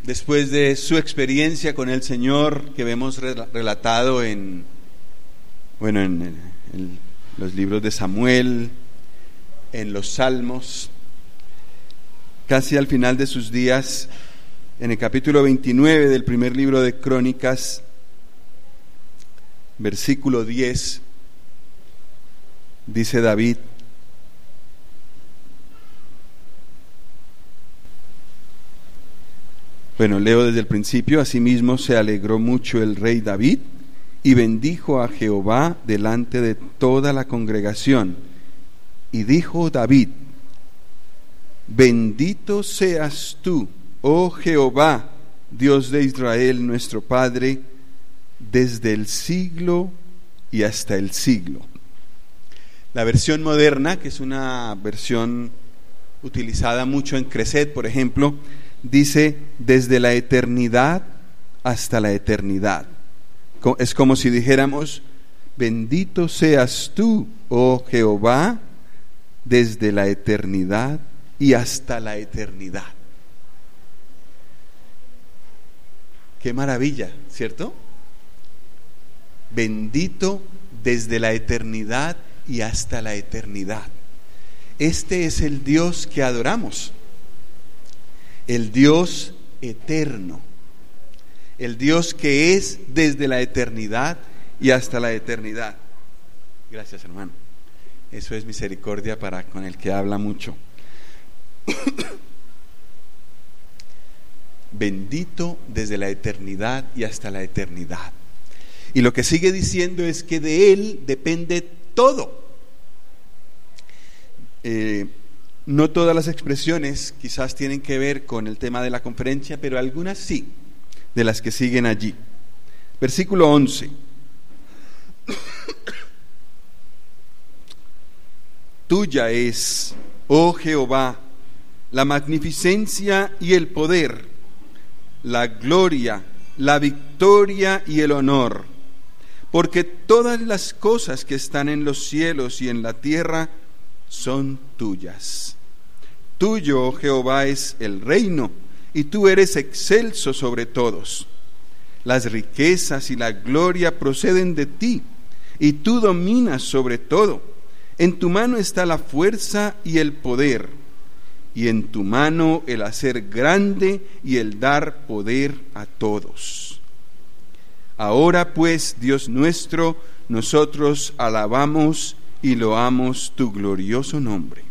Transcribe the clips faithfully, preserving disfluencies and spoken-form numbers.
después de su experiencia con el Señor que vemos relatado en, bueno, en, en los libros de Samuel, en los Salmos, casi al final de sus días, en el capítulo veintinueve del primer libro de Crónicas, versículo diez, dice David: Bueno, leo desde el principio. Asimismo se alegró mucho el rey David y bendijo a Jehová delante de toda la congregación. Y dijo David: Bendito seas tú, oh Jehová, Dios de Israel, nuestro Padre, desde el siglo y hasta el siglo. La versión moderna, que es una versión utilizada mucho en Creset, por ejemplo, dice: desde la eternidad hasta la eternidad. Es como si dijéramos: bendito seas tú, oh Jehová, desde la eternidad y hasta la eternidad. Qué maravilla, ¿cierto? Bendito desde la eternidad y hasta la eternidad. Este es el Dios que adoramos. El Dios eterno, el Dios que es desde la eternidad y hasta la eternidad. Gracias, hermano. Eso es misericordia para con el que habla mucho. Bendito desde la eternidad y hasta la eternidad. Y lo que sigue diciendo es que de Él depende todo. Eh, No todas las expresiones quizás tienen que ver con el tema de la conferencia, pero algunas sí, de las que siguen allí. Versículo once. Tuya es, oh Jehová, la magnificencia y el poder, la gloria, la victoria y el honor, porque todas las cosas que están en los cielos y en la tierra son tuyas. Tuyo, oh Jehová, es el reino, y tú eres excelso sobre todos. Las riquezas y la gloria proceden de ti, y tú dominas sobre todo. En tu mano está la fuerza y el poder, y en tu mano el hacer grande y el dar poder a todos. Ahora pues, Dios nuestro, nosotros alabamos y loamos tu glorioso nombre.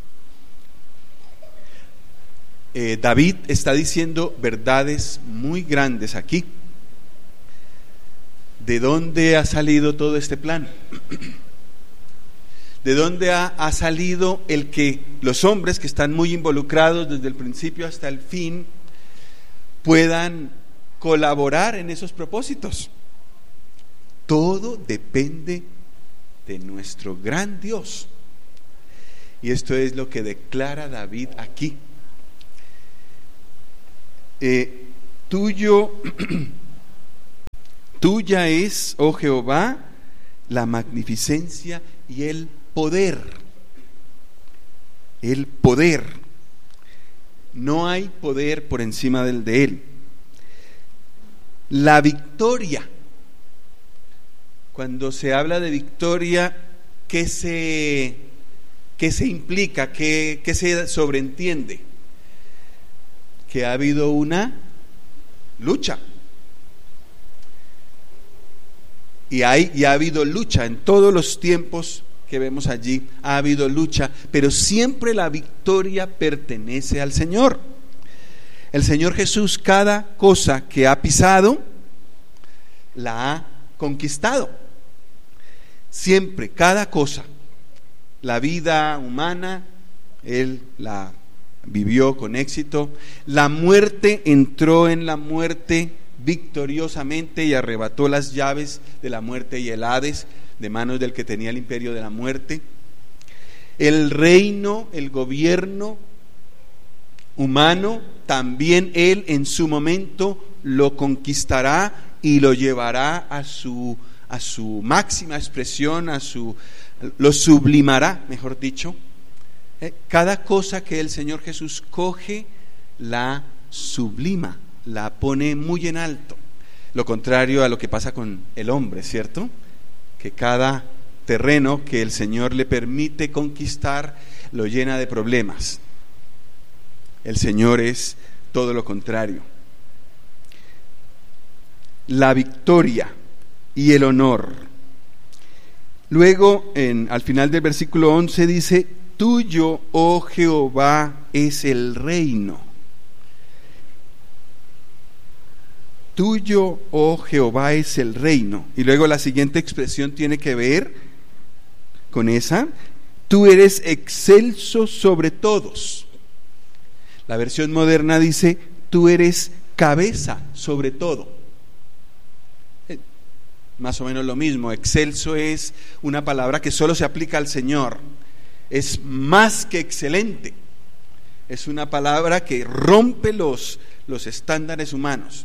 Eh, David está diciendo verdades muy grandes aquí. ¿De dónde ha salido todo este plan? ¿De dónde ha, ha salido el que los hombres que están muy involucrados desde el principio hasta el fin puedan colaborar en esos propósitos? Todo depende de nuestro gran Dios. Y esto es lo que declara David aquí. Eh, tuyo, tuya es, oh Jehová, la magnificencia y el poder. El poder. No hay poder por encima del de Él. La victoria. Cuando se habla de victoria, ¿qué se, qué se implica? ¿Qué, qué se sobreentiende? Que ha habido una lucha. Y, hay, y ha habido lucha en todos los tiempos que vemos allí. Ha habido lucha, pero siempre la victoria pertenece al Señor. El Señor Jesús, cada cosa que ha pisado, la ha conquistado. Siempre, cada cosa. La vida humana, Él la vivió con éxito. La muerte, entró en la muerte victoriosamente y arrebató las llaves de la muerte y el Hades de manos del que tenía el imperio de la muerte. El reino, el gobierno humano, también Él en su momento lo conquistará y lo llevará a su, a su máxima expresión, a su, lo sublimará, mejor dicho. Cada cosa que el Señor Jesús coge, la sublima, la pone muy en alto. Lo contrario a lo que pasa con el hombre, ¿cierto? Que cada terreno que el Señor le permite conquistar lo llena de problemas. El Señor es todo lo contrario. La victoria y el honor. Luego, en, al final del versículo once dice: tuyo, oh Jehová, es el reino. Tuyo, oh Jehová, es el reino. Y luego la siguiente expresión tiene que ver con esa: tú eres excelso sobre todos. La versión moderna dice: tú eres cabeza sobre todo. Más o menos lo mismo. Excelso es una palabra que solo se aplica al Señor. Es más que excelente. Es una palabra que rompe los, los estándares humanos.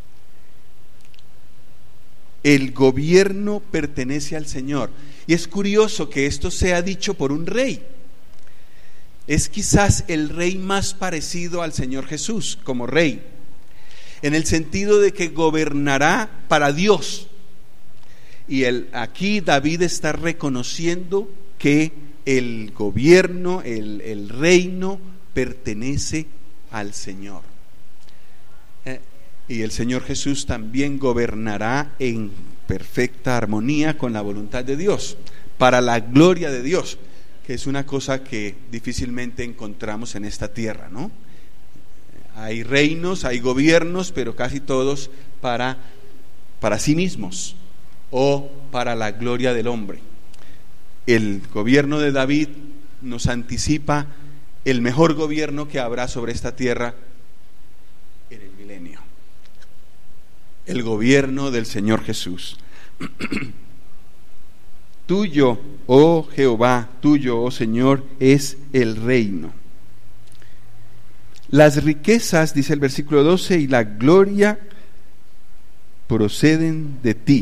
El gobierno pertenece al Señor. Y es curioso que esto sea dicho por un rey. Es quizás el rey más parecido al Señor Jesús como rey, en el sentido de que gobernará para Dios. Y el, aquí David está reconociendo que el gobierno, el, el reino pertenece al Señor. Eh, y el Señor Jesús también gobernará en perfecta armonía con la voluntad de Dios, para la gloria de Dios, que es una cosa que difícilmente encontramos en esta tierra, ¿no? Hay reinos, hay gobiernos, pero casi todos para, para sí mismos o para la gloria del hombre. El gobierno de David nos anticipa el mejor gobierno que habrá sobre esta tierra en el milenio. El gobierno del Señor Jesús. Tuyo, oh Jehová, tuyo, oh Señor, es el reino. Las riquezas, dice el versículo doce, y la gloria proceden de ti.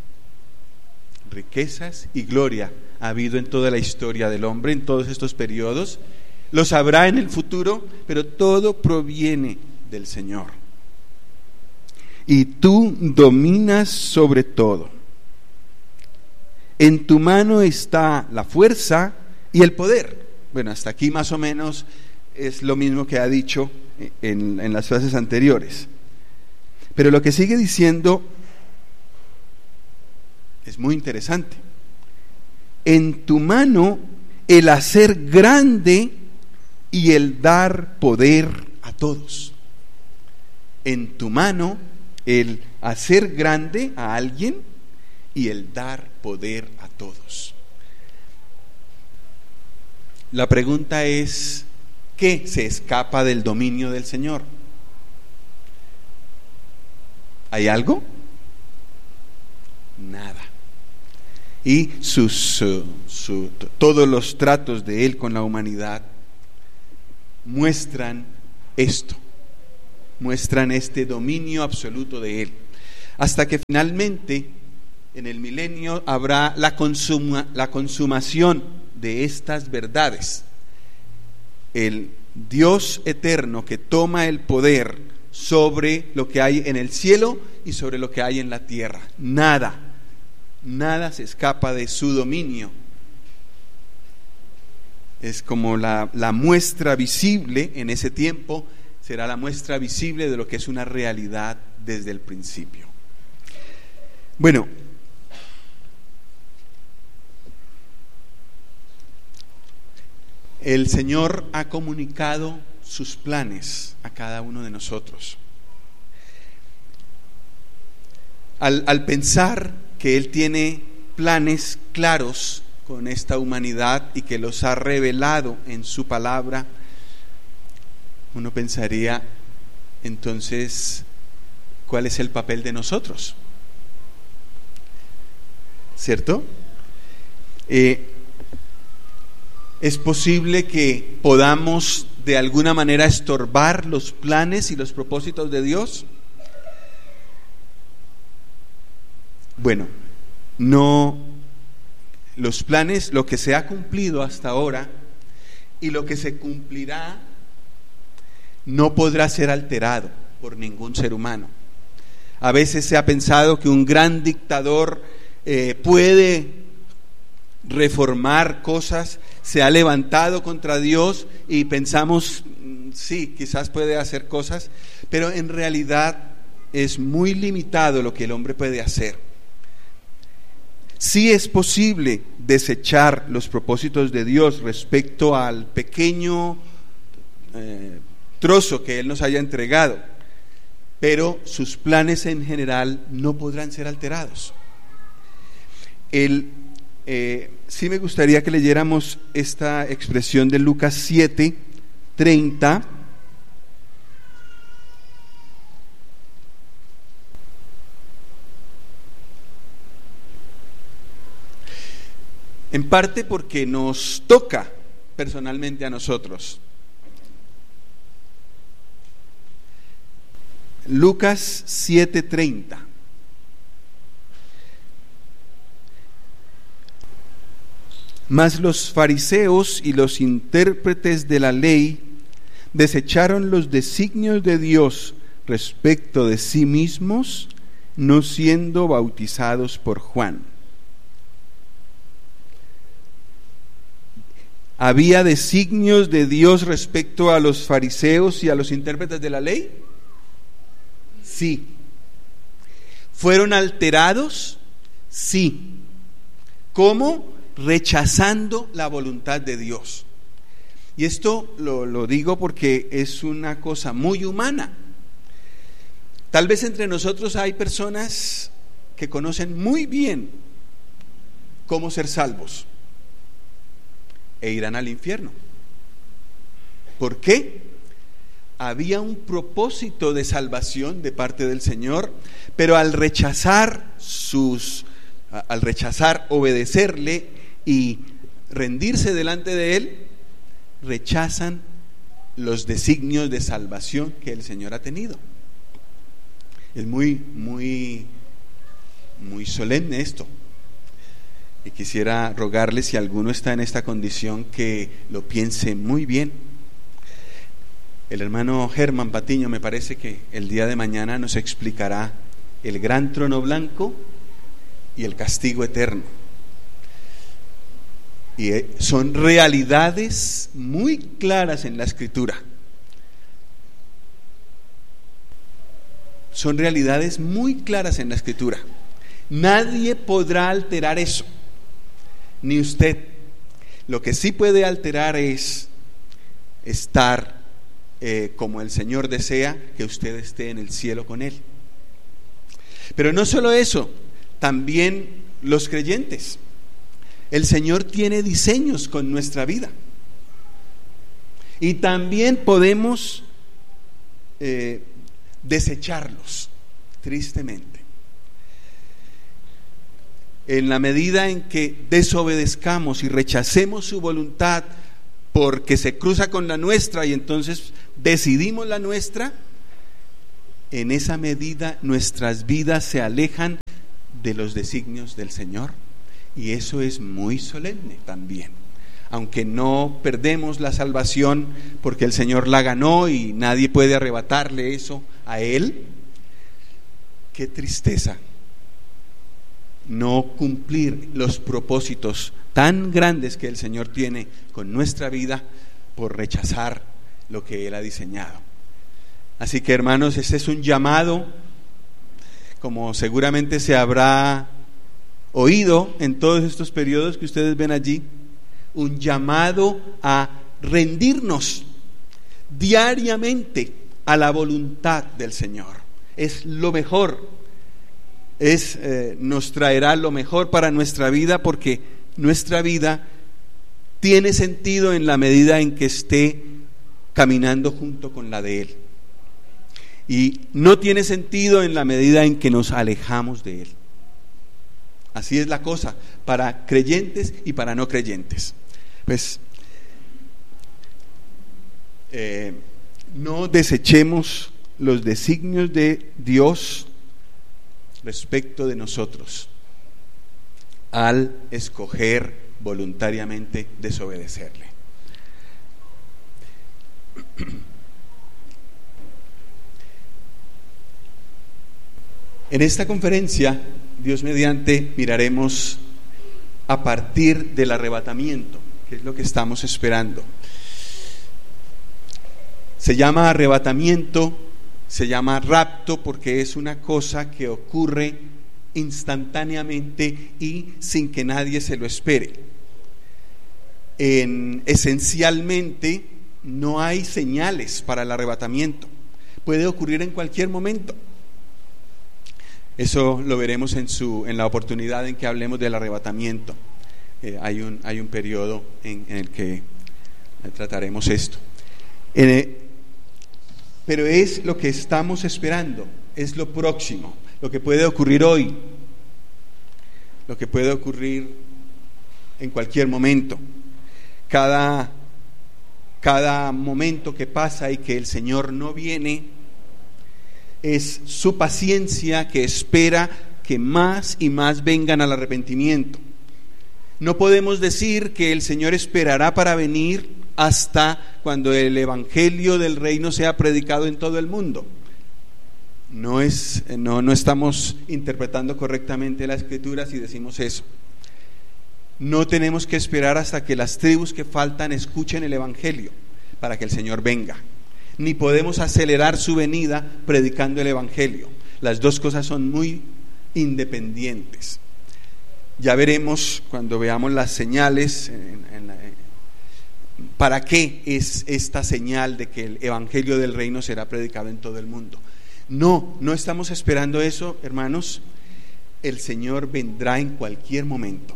Riquezas y gloria ha habido en toda la historia del hombre, en todos estos periodos. Los habrá en el futuro, pero todo proviene del Señor. Y tú dominas sobre todo. En tu mano está la fuerza y el poder. Bueno, hasta aquí más o menos es lo mismo que ha dicho en, en las frases anteriores. Pero lo que sigue diciendo es muy interesante. En tu mano el hacer grande y el dar poder a todos. En tu mano el hacer grande a alguien y el dar poder a todos. La pregunta es: ¿qué se escapa del dominio del Señor? ¿Hay algo? Nada. Y sus, su, su, todos los tratos de Él con la humanidad muestran esto, muestran este dominio absoluto de Él, hasta que finalmente en el milenio habrá la, consuma, la consumación de estas verdades. El Dios eterno que toma el poder sobre lo que hay en el cielo y sobre lo que hay en la tierra. Nada, nada se escapa de su dominio. Es como la, la muestra visible en ese tiempo, será la muestra visible de lo que es una realidad desde el principio. Bueno, el Señor ha comunicado sus planes a cada uno de nosotros. Al, al pensar que Él tiene planes claros con esta humanidad y que los ha revelado en su palabra, uno pensaría, entonces, ¿cuál es el papel de nosotros? ¿Cierto? Eh, ¿Es posible que podamos de alguna manera estorbar los planes y los propósitos de Dios? Bueno, no, los planes, lo que se ha cumplido hasta ahora y lo que se cumplirá no podrá ser alterado. por ningún ser humano. A veces se ha pensado que un gran dictador eh, puede reformar cosas, se ha levantado contra Dios y pensamos, sí, quizás puede hacer cosas, pero en realidad es muy limitado lo que el hombre puede hacer. Sí es posible desechar los propósitos de Dios respecto al pequeño eh, trozo que Él nos haya entregado, pero sus planes en general no podrán ser alterados. El, eh, sí me gustaría que leyéramos esta expresión de Lucas siete, treinta. En parte porque nos toca personalmente a nosotros. Lucas siete treinta. Mas los fariseos y los intérpretes de la ley desecharon los designios de Dios respecto de sí mismos, no siendo bautizados por Juan. ¿Había designios de Dios respecto a los fariseos y a los intérpretes de la ley? Sí. ¿Fueron alterados? Sí. ¿Cómo? Rechazando la voluntad de Dios. Y esto lo, lo digo porque es una cosa muy humana. Tal vez entre nosotros hay personas que conocen muy bien cómo ser salvos e irán al infierno. ¿Por qué? Había un propósito de salvación de parte del Señor, pero al rechazar sus, al rechazar obedecerle y rendirse delante de Él, rechazan los designios de salvación que el Señor ha tenido. Es muy, muy, muy solemne esto. Y quisiera rogarle, si alguno está en esta condición, que lo piense muy bien. El hermano Germán Patiño, me parece que el día de mañana nos explicará el gran trono blanco y el castigo eterno. Y son realidades muy claras en la Escritura. Son realidades muy claras en la Escritura. Nadie podrá alterar eso. Ni usted. Lo que sí puede alterar es estar eh, como el Señor desea que usted esté en el cielo con Él. Pero no solo eso, también los creyentes. El Señor tiene diseños con nuestra vida. Y también podemos eh, desecharlos, tristemente. En la medida en que desobedezcamos y rechacemos su voluntad porque se cruza con la nuestra y entonces decidimos la nuestra, en esa medida nuestras vidas se alejan de los designios del Señor. Y eso es muy solemne también. Aunque no perdemos la salvación porque el Señor la ganó y nadie puede arrebatarle eso a Él, qué tristeza no cumplir los propósitos tan grandes que el Señor tiene con nuestra vida por rechazar lo que Él ha diseñado. Así que, hermanos, este es un llamado, como seguramente se habrá oído en todos estos periodos que ustedes ven allí, un llamado a rendirnos diariamente a la voluntad del Señor. Es lo mejor. Es, eh, nos traerá lo mejor para nuestra vida, porque nuestra vida tiene sentido en la medida en que esté caminando junto con la de Él, y no tiene sentido en la medida en que nos alejamos de Él. Así es la cosa para creyentes y para no creyentes. Pues eh, no desechemos los designios de Dios respecto de nosotros al escoger voluntariamente desobedecerle. En esta conferencia, Dios mediante, miraremos a partir del arrebatamiento, que es lo que estamos esperando. Se llama arrebatamiento, se llama rapto, porque es una cosa que ocurre instantáneamente y sin que nadie se lo espere. En, esencialmente, no hay señales para el arrebatamiento. Puede ocurrir en cualquier momento. Eso lo veremos en, su, en la oportunidad en que hablemos del arrebatamiento. Eh, hay, un, hay un periodo en, en el que trataremos esto. Eh, pero es lo que estamos esperando, es lo próximo, lo que puede ocurrir hoy, lo que puede ocurrir en cualquier momento. Cada, cada momento que pasa y que el Señor no viene, es su paciencia que espera que más y más vengan al arrepentimiento. No podemos decir que el Señor esperará para venir hasta cuando el evangelio del reino sea predicado en todo el mundo. No es, no, no estamos interpretando correctamente la Escritura si decimos eso. No tenemos que esperar hasta que las tribus que faltan escuchen el evangelio para que el Señor venga. Ni podemos acelerar su venida predicando el evangelio. Las dos cosas son muy independientes. Ya veremos cuando veamos las señales en, en la, para qué es esta señal de que el evangelio del reino será predicado en todo el mundo. No, no estamos esperando eso, hermanos. El Señor vendrá en cualquier momento.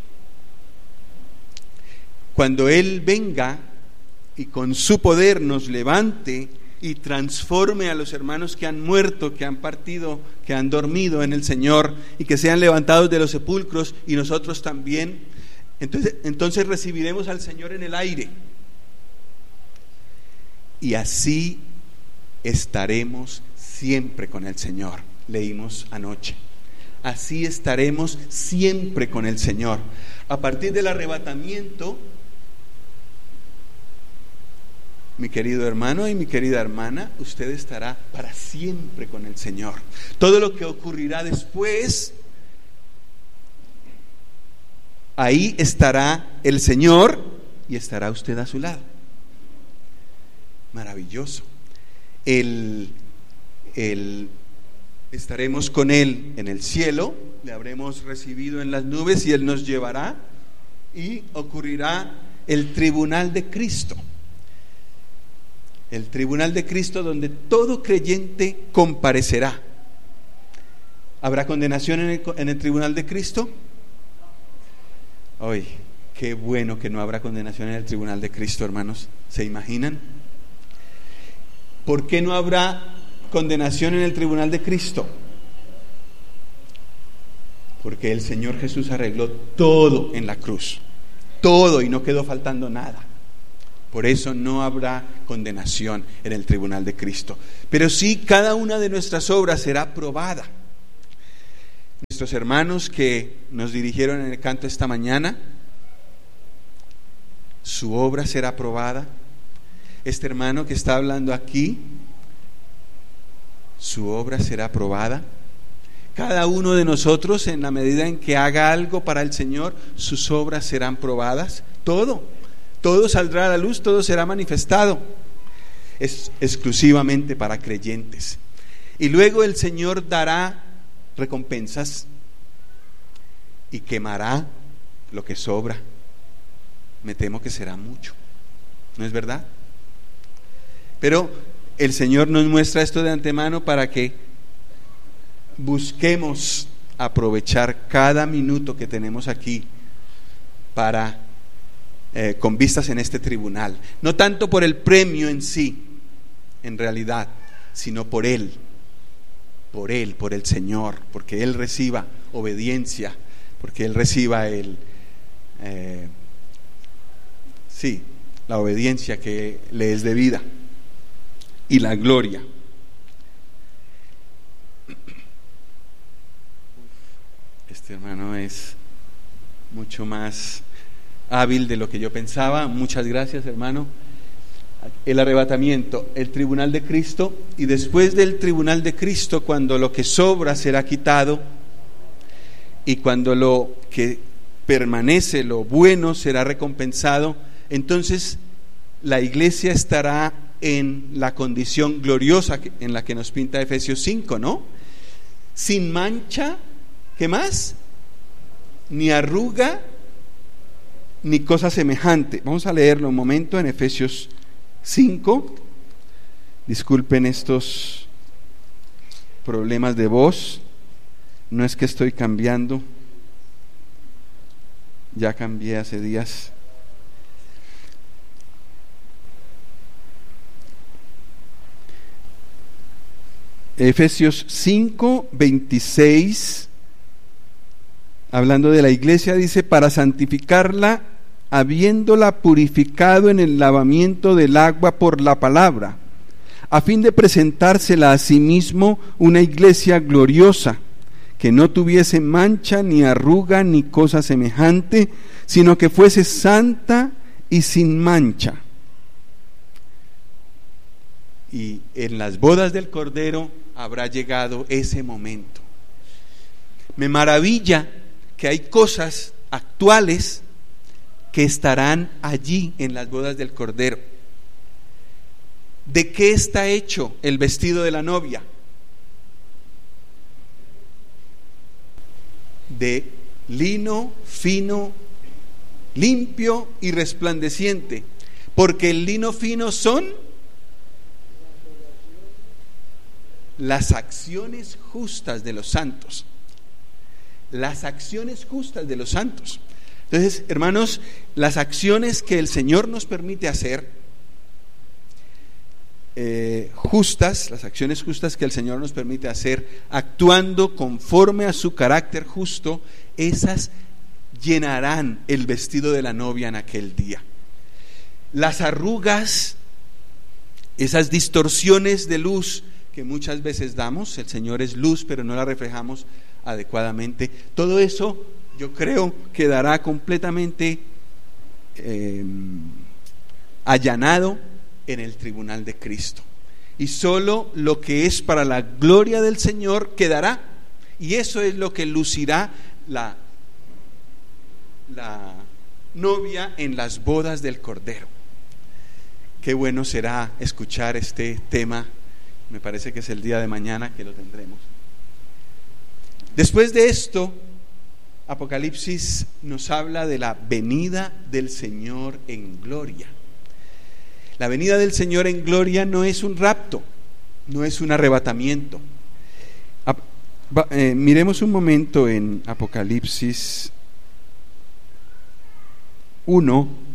Cuando Él venga y con su poder nos levante y transforme a los hermanos que han muerto, que han partido, que han dormido en el Señor y que sean levantados de los sepulcros, y nosotros también, entonces, entonces recibiremos al Señor en el aire, y así estaremos siempre con el Señor. Leímos anoche, así estaremos siempre con el Señor. A partir del arrebatamiento, mi querido hermano y mi querida hermana, usted estará para siempre con el Señor. Todo lo que ocurrirá después, ahí estará el Señor y estará usted a su lado. Maravilloso. El, el, estaremos con Él en el cielo, le habremos recibido en las nubes y Él nos llevará, y ocurrirá el tribunal de Cristo. El tribunal de Cristo, donde todo creyente comparecerá. ¿Habrá condenación en el, en el tribunal de Cristo? Ay, qué bueno que no habrá condenación en el tribunal de Cristo, hermanos. ¿Se imaginan? ¿Por qué no habrá condenación en el tribunal de Cristo? Porque el Señor Jesús arregló todo en la cruz. Todo, y no quedó faltando nada. Por eso no habrá condenación en el tribunal de Cristo. Pero sí, cada una de nuestras obras será probada. Nuestros hermanos que nos dirigieron en el canto esta mañana, su obra será probada. Este hermano que está hablando aquí, su obra será probada. Cada uno de nosotros, en la medida en que haga algo para el Señor, sus obras serán probadas. Todo. Todo saldrá a la luz, todo será manifestado. Es exclusivamente para creyentes. Y luego el Señor dará recompensas y quemará lo que sobra. Me temo que será mucho, ¿no es verdad? Pero el Señor nos muestra esto de antemano para que busquemos aprovechar cada minuto que tenemos aquí para Eh, con vistas en este tribunal, no tanto por el premio en sí, en realidad, sino por Él, por Él, por el Señor, porque Él reciba obediencia, porque Él reciba el, eh, sí, la obediencia que le es debida y la gloria. Este hermano es mucho más hábil de lo que yo pensaba. Muchas gracias, hermano. el arrebatamiento, el tribunal de Cristo, y después del tribunal de Cristo, cuando lo que sobra será quitado y cuando lo que permanece, lo bueno, será recompensado, entonces la iglesia estará en la condición gloriosa en la que nos pinta Efesios cinco, ¿no? Sin mancha, ¿qué más? Ni arruga, ni cosa semejante. Vamos a leerlo un momento en Efesios cinco. Disculpen estos problemas de voz, no es que estoy cambiando, ya cambié hace días. Efesios cinco, veintiséis, hablando de la iglesia, dice: para santificarla, habiéndola purificado en el lavamiento del agua por la palabra, a fin de presentársela a sí mismo una iglesia gloriosa, que no tuviese mancha, ni arruga, ni cosa semejante, sino que fuese santa y sin mancha. Y en las bodas del Cordero habrá llegado ese momento. Me maravilla que hay cosas actuales que estarán allí en las bodas del Cordero. ¿De qué está hecho el vestido de la novia? De lino fino, limpio y resplandeciente, porque el lino fino son las acciones justas de los santos. Las acciones justas de los santos. Entonces, hermanos, las acciones que el Señor nos permite hacer, eh, justas, las acciones justas que el Señor nos permite hacer, actuando conforme a su carácter justo, esas llenarán el vestido de la novia en aquel día. Las arrugas, esas distorsiones de luz que muchas veces damos, el Señor es luz, pero no la reflejamos adecuadamente, todo eso yo creo quedará completamente eh, allanado en el tribunal de Cristo, y solo lo que es para la gloria del Señor quedará, y eso es lo que lucirá la, la novia en las bodas del Cordero. Qué bueno será escuchar este tema. Me parece que es el día de mañana que lo tendremos. Después de esto, Apocalipsis nos habla de la venida del Señor en gloria. La venida del Señor en gloria no es un rapto, no es un arrebatamiento. Eh, miremos un momento en Apocalipsis uno.